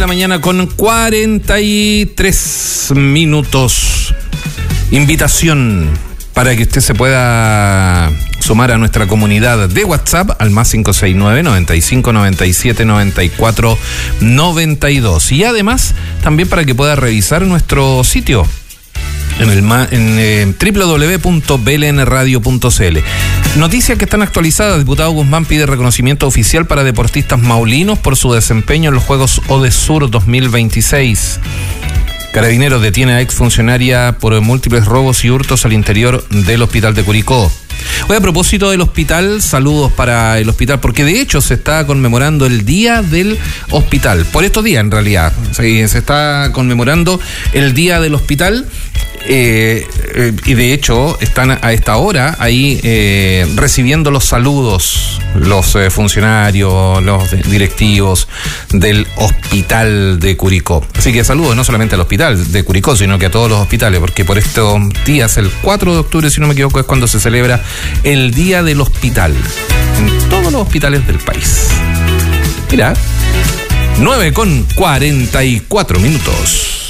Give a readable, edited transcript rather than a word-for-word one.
la mañana con 43 minutos. Invitación para que usted se pueda sumar a nuestra comunidad de WhatsApp al más 569 95 97 94 92. Y además, también para que pueda revisar nuestro sitio en www.blnradio.cl. Noticias que están actualizadas. Diputado Guzmán pide reconocimiento oficial para deportistas maulinos por su desempeño en los Juegos Odesur 2026. Carabineros detiene a exfuncionaria por múltiples robos y hurtos al interior del hospital de Curicó. Hoy, a propósito del hospital, saludos para el hospital, porque de hecho se está conmemorando el Día del Hospital. Por estos días, en realidad. Se está conmemorando el Día del Hospital. Y de hecho están a esta hora ahí recibiendo los saludos los funcionarios, los directivos del hospital de Curicó. Así que saludos no solamente al hospital de Curicó, sino que a todos los hospitales, porque por estos días, el 4 de octubre, si no me equivoco, es cuando se celebra el Día del Hospital en todos los hospitales del país. Mira, 9:44 minutos.